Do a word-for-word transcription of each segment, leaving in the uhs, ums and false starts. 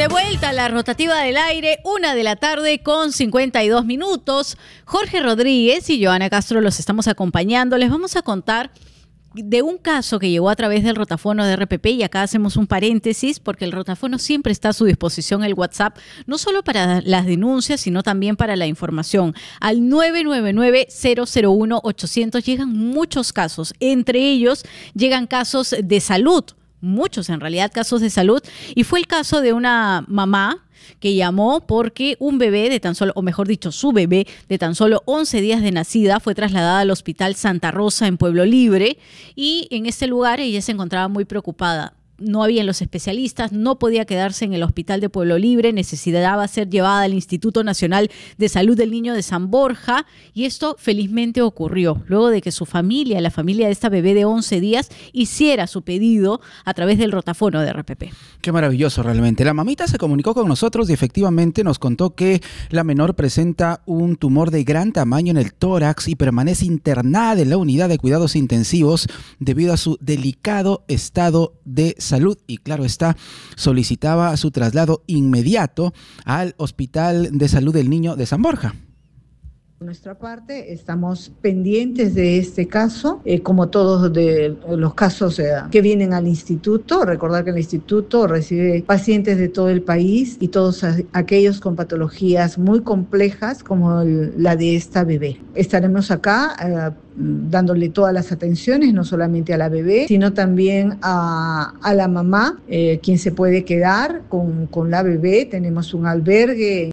de vuelta a la rotativa del aire, una de la tarde con cincuenta y dos minutos. Jorge Rodríguez y Joana Castro los estamos acompañando. Les vamos a contar de un caso que llegó a través del rotafono de R P P, y acá hacemos un paréntesis porque el rotafono siempre está a su disposición, el WhatsApp, no solo para las denuncias, sino también para la información. Al nueve nueve nueve, cero cero uno, ochocientos llegan muchos casos, entre ellos llegan casos de salud, muchos en realidad casos de salud, y fue el caso de una mamá que llamó porque un bebé de tan solo, o mejor dicho, su bebé de tan solo once días de nacida fue trasladada al Hospital Santa Rosa en Pueblo Libre, y en este lugar ella se encontraba muy preocupada. No habían los especialistas, no podía quedarse en el Hospital de Pueblo Libre, necesitaba ser llevada al Instituto Nacional de Salud del Niño de San Borja, y esto felizmente ocurrió luego de que su familia, la familia de esta bebé de once días, hiciera su pedido a través del rotafono de R P P. Qué maravilloso realmente. La mamita se comunicó con nosotros y efectivamente nos contó que la menor presenta un tumor de gran tamaño en el tórax y permanece internada en la unidad de cuidados intensivos debido a su delicado estado de salud. Salud y claro está, solicitaba su traslado inmediato al Hospital de Salud del Niño de San Borja. Por nuestra parte, estamos pendientes de este caso, eh, como todos de los casos eh, que vienen al instituto. Recordar que el instituto recibe pacientes de todo el país y todos a, aquellos con patologías muy complejas como el, la de esta bebé. Estaremos acá eh, dándole todas las atenciones, no solamente a la bebé, sino también a, a la mamá, eh, quien se puede quedar con, con la bebé. Tenemos un albergue.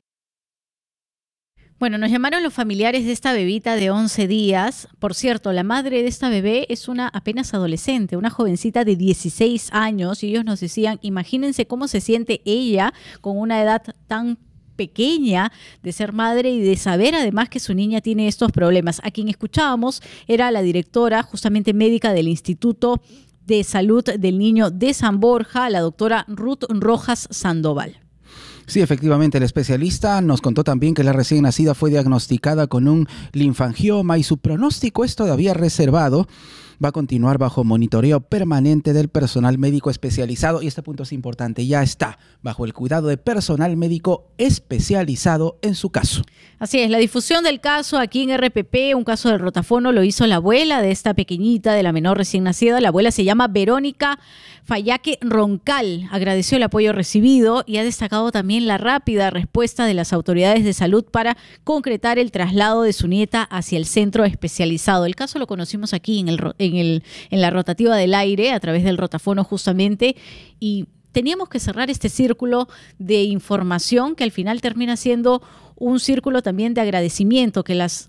Bueno, nos llamaron los familiares de esta bebita de once días. Por cierto, la madre de esta bebé es una apenas adolescente, una jovencita de dieciséis años, y ellos nos decían, imagínense cómo se siente ella con una edad tan pequeña de ser madre y de saber además que su niña tiene estos problemas. A quien escuchábamos era la directora justamente médica del Instituto de Salud del Niño de San Borja, la doctora Ruth Rojas Sandoval. Sí, efectivamente, el especialista nos contó también que la recién nacida fue diagnosticada con un linfangioma y su pronóstico es todavía reservado. Va a continuar bajo monitoreo permanente del personal médico especializado, y este punto es importante, ya está bajo el cuidado de personal médico especializado en su caso. Así es, la difusión del caso aquí en R P P, un caso del rotafono, lo hizo la abuela de esta pequeñita, de la menor recién nacida. La abuela se llama Verónica Fallaque Roncal, agradeció el apoyo recibido y ha destacado también la rápida respuesta de las autoridades de salud para concretar el traslado de su nieta hacia el centro especializado. El caso lo conocimos aquí en el En, el, en la rotativa del aire, a través del rotafono justamente, y teníamos que cerrar este círculo de información que al final termina siendo un círculo también de agradecimiento, que las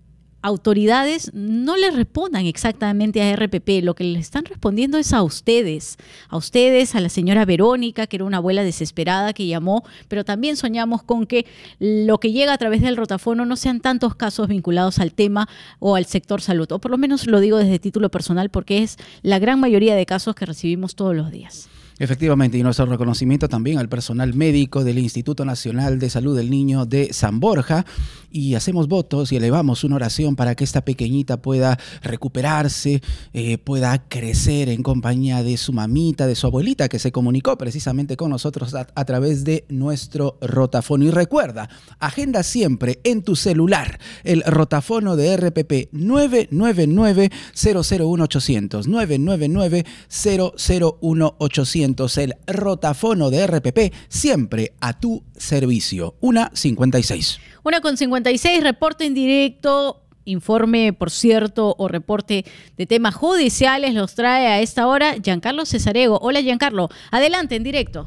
autoridades no le respondan exactamente a R P P, lo que le están respondiendo es a ustedes, a ustedes, a la señora Verónica, que era una abuela desesperada que llamó, pero también soñamos con que lo que llega a través del rotafono no sean tantos casos vinculados al tema o al sector salud, o por lo menos lo digo desde título personal porque es la gran mayoría de casos que recibimos todos los días. Efectivamente, y nuestro reconocimiento también al personal médico del Instituto Nacional de Salud del Niño de San Borja, y hacemos votos y elevamos una oración para que esta pequeñita pueda recuperarse, eh, pueda crecer en compañía de su mamita, de su abuelita, que se comunicó precisamente con nosotros a, a través de nuestro rotafono. Y recuerda, agenda siempre en tu celular el rotafono de R P P nueve nueve nueve, cero cero uno, ochocientos, nueve nueve nueve, cero cero uno, ochocientos. El rotafono de R P P, siempre a tu servicio. una cincuenta y seis. una con cincuenta y seis, reporte en directo. Informe, por cierto, o reporte de temas judiciales los trae a esta hora Giancarlo Cesarego. Hola, Giancarlo. Adelante, en directo.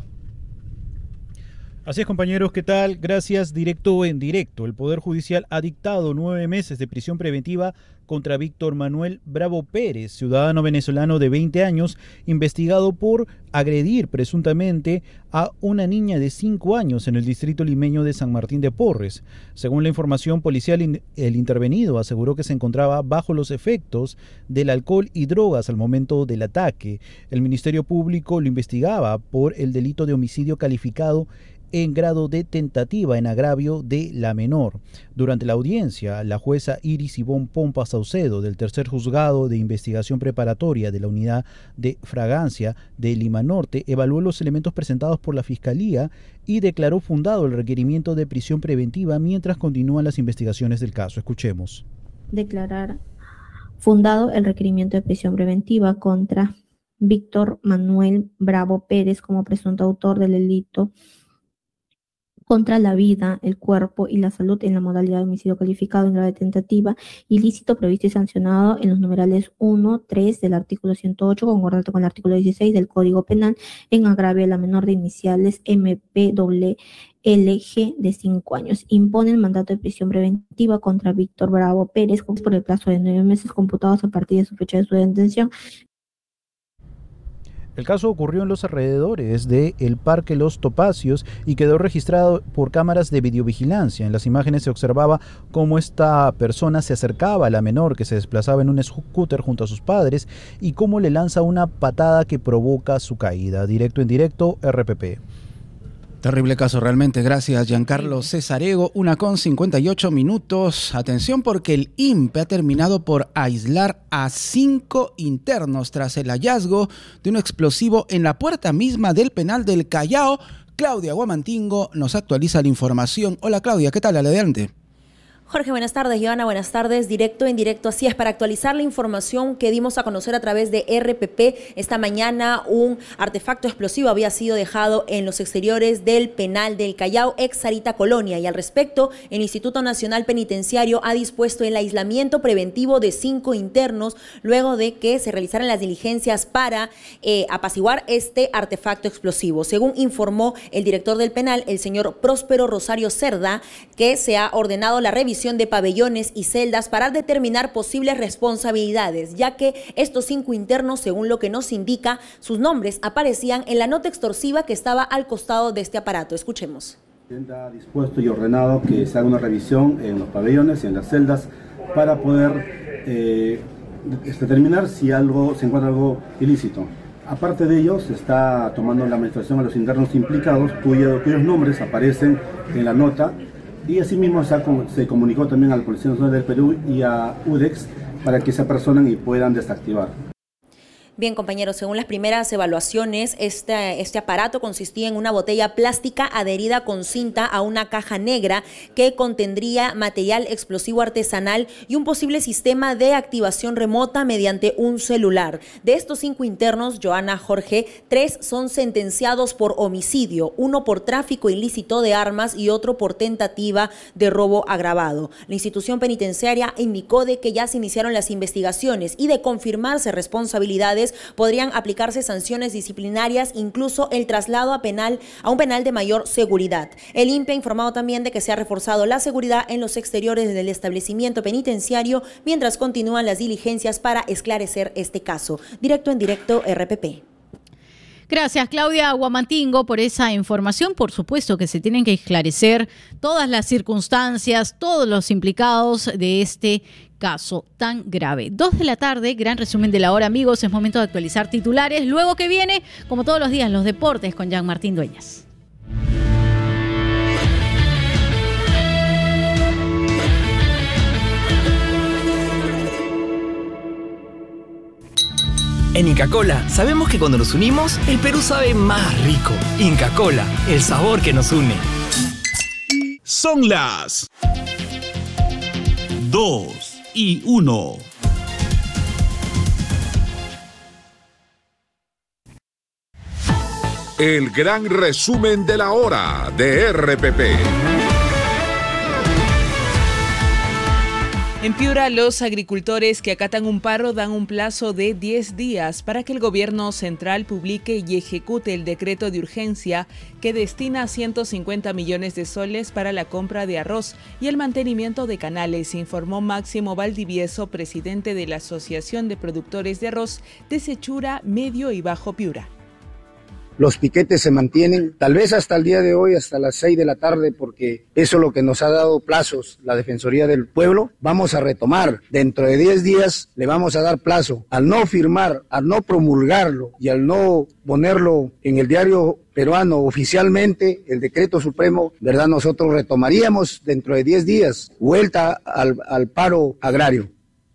Así es, compañeros, ¿qué tal? Gracias. Directo en directo. El Poder Judicial ha dictado nueve meses de prisión preventiva contra Víctor Manuel Bravo Pérez, ciudadano venezolano de veinte años, investigado por agredir presuntamente a una niña de cinco años en el distrito limeño de San Martín de Porres. Según la información policial, el intervenido aseguró que se encontraba bajo los efectos del alcohol y drogas al momento del ataque. El Ministerio Público lo investigaba por el delito de homicidio calificado en grado de tentativa en agravio de la menor. Durante la audiencia, la jueza Iris Ivonne Pompa Saucedo del tercer juzgado de investigación preparatoria de la unidad de fragancia de Lima Norte evaluó los elementos presentados por la Fiscalía y declaró fundado el requerimiento de prisión preventiva mientras continúan las investigaciones del caso. Escuchemos. Declarar fundado el requerimiento de prisión preventiva contra Víctor Manuel Bravo Pérez como presunto autor del delito contra la vida, el cuerpo y la salud en la modalidad de homicidio calificado en grave tentativa, ilícito previsto y sancionado en los numerales uno, tres del artículo ciento ocho, concordante con el artículo dieciséis del Código Penal, en agravio de la menor de iniciales M P L G de cinco años. Impone el mandato de prisión preventiva contra Víctor Bravo Pérez por el plazo de nueve meses computados a partir de su fecha de su detención. El caso ocurrió en los alrededores del Parque Los Topacios y quedó registrado por cámaras de videovigilancia. En las imágenes se observaba cómo esta persona se acercaba a la menor que se desplazaba en un scooter junto a sus padres y cómo le lanza una patada que provoca su caída. Directo en directo, R P P. Terrible caso realmente, gracias Giancarlo Cesarego, una con cincuenta y ocho minutos. Atención porque el I N P E ha terminado por aislar a cinco internos tras el hallazgo de un explosivo en la puerta misma del penal del Callao. Claudia Guamantingo nos actualiza la información. Hola Claudia, ¿qué tal? Adelante. Jorge, buenas tardes. Joana, buenas tardes. Directo en directo, así es, para actualizar la información que dimos a conocer a través de R P P. Esta mañana un artefacto explosivo había sido dejado en los exteriores del penal del Callao, ex Sarita Colonia, y al respecto, el Instituto Nacional Penitenciario ha dispuesto el aislamiento preventivo de cinco internos luego de que se realizaran las diligencias para eh, apaciguar este artefacto explosivo. Según informó el director del penal, el señor Próspero Rosario Cerda, que se ha ordenado la revisión de pabellones y celdas para determinar posibles responsabilidades, ya que estos cinco internos, según lo que nos indica, sus nombres aparecían en la nota extorsiva que estaba al costado de este aparato. Escuchemos. Ha dispuesto y ordenado que se haga una revisión en los pabellones y en las celdas para poder eh, determinar si algo se encuentra algo ilícito. Aparte de ello, se está tomando la administración a los internos implicados, cuyo, cuyos nombres aparecen en la nota. Y asimismo se, ha, se comunicó también a la Policía Nacional del Perú y a U D E X para que se apersonen y puedan desactivar. Bien, compañeros, según las primeras evaluaciones, este, este aparato consistía en una botella plástica adherida con cinta a una caja negra que contendría material explosivo artesanal y un posible sistema de activación remota mediante un celular. De estos cinco internos, Joana, Jorge, tres son sentenciados por homicidio, uno por tráfico ilícito de armas y otro por tentativa de robo agravado. La institución penitenciaria indicó de que ya se iniciaron las investigaciones y de confirmarse responsabilidades podrían aplicarse sanciones disciplinarias, incluso el traslado a penal a un penal de mayor seguridad. El I N P E ha informado también de que se ha reforzado la seguridad en los exteriores del establecimiento penitenciario mientras continúan las diligencias para esclarecer este caso. Directo en directo, R P P. Gracias, Claudia Guamantingo, por esa información. Por supuesto que se tienen que esclarecer todas las circunstancias, todos los implicados de este caso tan grave. Dos de la tarde, gran resumen de la hora, amigos. Es momento de actualizar titulares. Luego que viene, como todos los días, los deportes con Jean Martín Dueñas. En Inca Kola sabemos que cuando nos unimos, el Perú sabe más rico. Inca Kola, el sabor que nos une. Son las dos y uno. El gran resumen de la hora de R P P. En Piura, los agricultores que acatan un paro dan un plazo de diez días para que el gobierno central publique y ejecute el decreto de urgencia que destina ciento cincuenta millones de soles para la compra de arroz y el mantenimiento de canales, informó Máximo Valdivieso, presidente de la Asociación de Productores de Arroz de Sechura, Medio y Bajo Piura. los piquetes se mantienen, tal vez hasta el día de hoy, hasta las seis de la tarde, porque eso es lo que nos ha dado plazos la Defensoría del Pueblo. Vamos a retomar, dentro de diez días le vamos a dar plazo. Al no firmar, al no promulgarlo y al no ponerlo en el diario peruano oficialmente, el decreto supremo, ¿verdad? Nosotros retomaríamos dentro de diez días vuelta al, al paro agrario.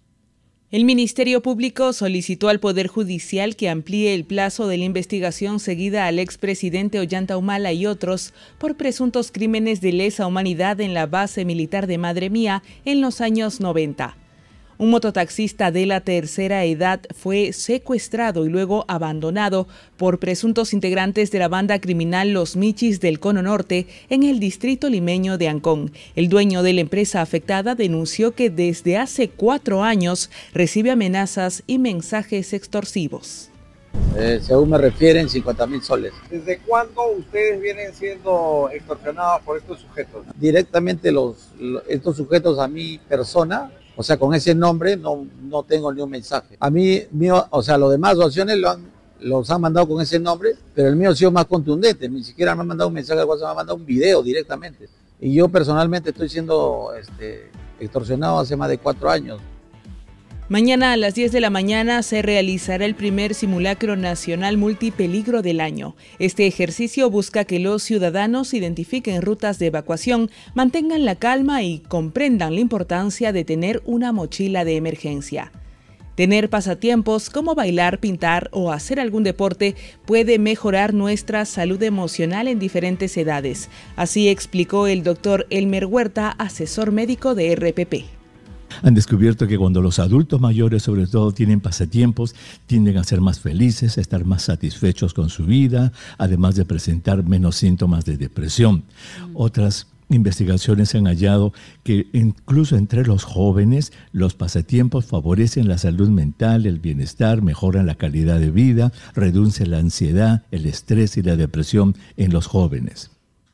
El Ministerio Público solicitó al Poder Judicial que amplíe el plazo de la investigación seguida al expresidente Ollanta Humala y otros por presuntos crímenes de lesa humanidad en la base militar de Madre Mía en los años noventa. Un mototaxista de la tercera edad fue secuestrado y luego abandonado por presuntos integrantes de la banda criminal Los Michis del Cono Norte en el distrito limeño de Ancón. El dueño de la empresa afectada denunció que desde hace cuatro años recibe amenazas y mensajes extorsivos. Eh, según me refieren, cincuenta mil soles. ¿Desde cuándo ustedes vienen siendo extorsionados por estos sujetos? Directamente los, los estos sujetos a mi persona. O sea, con ese nombre no, no tengo ni un mensaje. A mí, mío, o sea, los demás donaciones lo han, los han mandado con ese nombre, pero el mío ha sido más contundente. Ni siquiera me han mandado un mensaje al WhatsApp, me han mandado un video directamente. Y yo personalmente estoy siendo este, extorsionado hace más de cuatro años. Mañana a las diez de la mañana se realizará el primer simulacro nacional multipeligro del año. Este ejercicio busca que los ciudadanos identifiquen rutas de evacuación, mantengan la calma y comprendan la importancia de tener una mochila de emergencia. Tener pasatiempos como bailar, pintar o hacer algún deporte puede mejorar nuestra salud emocional en diferentes edades. Así explicó el doctor Elmer Huerta, asesor médico de R P P. Han descubierto que cuando los adultos mayores sobre todo tienen pasatiempos, tienden a ser más felices, a estar más satisfechos con su vida, además de presentar menos síntomas de depresión. Otras investigaciones han hallado que incluso entre los jóvenes los pasatiempos favorecen la salud mental, el bienestar, mejoran la calidad de vida, reducen la ansiedad, el estrés y la depresión en los jóvenes.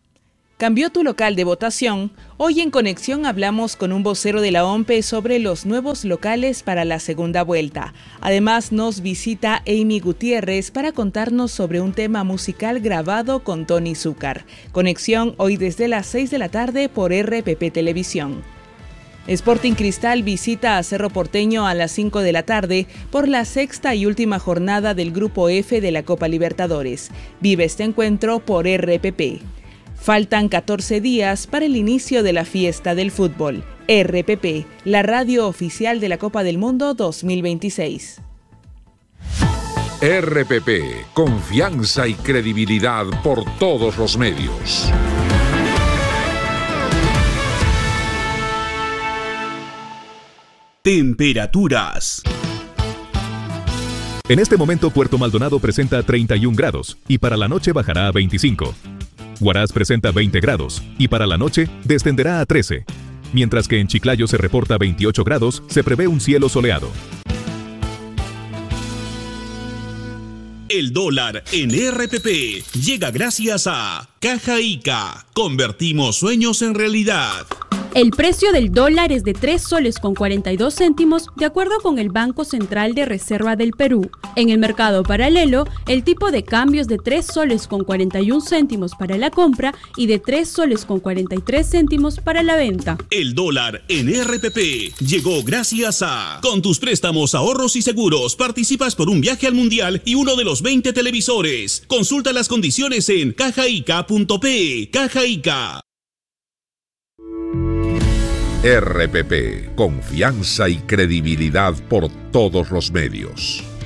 ¿Cambió tu local de votación? Hoy en Conexión hablamos con un vocero de la O M P E sobre los nuevos locales para la segunda vuelta. Además nos visita Amy Gutiérrez para contarnos sobre un tema musical grabado con Tony Zúcar. Conexión hoy desde las seis de la tarde por R P P Televisión. Sporting Cristal visita a Cerro Porteño a las cinco de la tarde por la sexta y última jornada del Grupo F de la Copa Libertadores. Vive este encuentro por R P P. Faltan catorce días para el inicio de la fiesta del fútbol. R P P, la radio oficial de la Copa del Mundo dos mil veintiséis. R P P, confianza y credibilidad por todos los medios. Temperaturas. En este momento Puerto Maldonado presenta treinta y un grados y para la noche bajará a veinticinco. Huaraz presenta veinte grados y para la noche descenderá a trece. Mientras que en Chiclayo se reporta veintiocho grados, se prevé un cielo soleado. El dólar en R P P llega gracias a Caja Ica. Convertimos sueños en realidad. El precio del dólar es de tres soles con cuarenta y dos céntimos de acuerdo con el Banco Central de Reserva del Perú. En el mercado paralelo, el tipo de cambio es de tres soles con cuarenta y un céntimos para la compra y de tres soles con cuarenta y tres céntimos para la venta. El dólar en R P P llegó gracias a... Con tus préstamos, ahorros y seguros, participas por un viaje al Mundial y uno de los veinte televisores. Consulta las condiciones en cajaica punto pe. Caja Ica. R P P, confianza y credibilidad por todos los medios.